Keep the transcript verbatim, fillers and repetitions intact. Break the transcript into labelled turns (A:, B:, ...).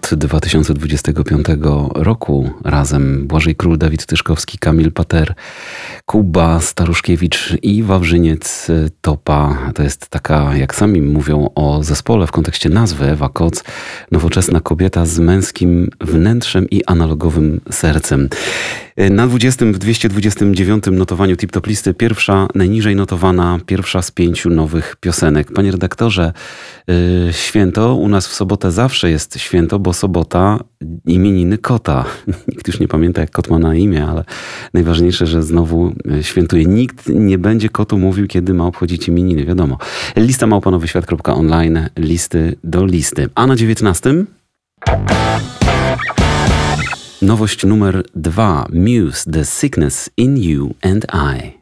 A: od dwa tysiące dwudziestego piątego roku razem Błażej Król, Dawid Tyszkowski, Kamil Pater, Kuba Staruszkiewicz i Wawrzyniec Topa. To jest taka, jak sami mówią o zespole w kontekście nazwy, Ewa Koc, nowoczesna kobieta z męskim wnętrzem i analogowym sercem. Na dwudziestym w dwieście dwudziestym dziewiątym notowaniu Tip Top listy pierwsza, najniżej notowana, pierwsza z pięciu nowych piosenek. Panie redaktorze, yy, święto u nas w sobotę zawsze jest święto, bo sobota imieniny kota. Nikt już nie pamięta, jak kot ma na imię, ale najważniejsze, że znowu świętuje. Nikt nie będzie kotu mówił, kiedy ma obchodzić imieniny, wiadomo. Lista małpa nowy świat kropka online, listy do listy. A na dziewiętnastym? Nowość numer dwa. Muse, The Sickness in You and I.